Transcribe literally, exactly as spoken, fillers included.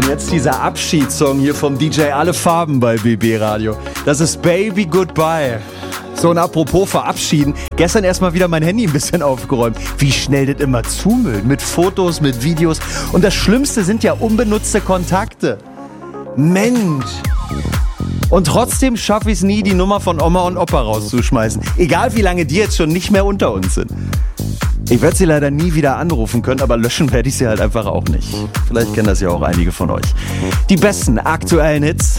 jetzt dieser Abschiedssong hier vom D J Alle Farben bei B B Radio. Das ist Baby Goodbye. So, und apropos verabschieden, gestern erstmal wieder mein Handy ein bisschen aufgeräumt. Wie schnell das immer zumüllt, mit Fotos, mit Videos. Und das Schlimmste sind ja unbenutzte Kontakte. Mensch. Und trotzdem schaffe ich es nie, die Nummer von Oma und Opa rauszuschmeißen. Egal wie lange die jetzt schon nicht mehr unter uns sind. Ich werde sie leider nie wieder anrufen können, aber löschen werde ich sie halt einfach auch nicht. Vielleicht kennen das ja auch einige von euch. Die besten aktuellen Hits